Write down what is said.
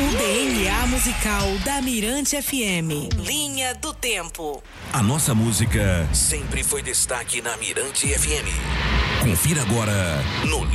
O DNA musical da Mirante FM. Linha do Tempo. A nossa música sempre foi destaque na Mirante FM. Confira agora no